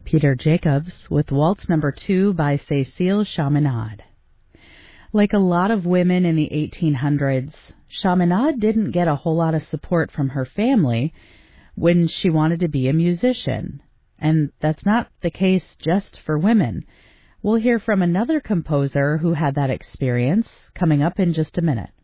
Peter Jacobs with Waltz Number 2 by Cécile Chaminade. Like a lot of women in the 1800s, Chaminade didn't get a whole lot of support from her family when she wanted to be a musician. And that's not the case just for women. We'll hear from another composer who had that experience coming up in just a minute.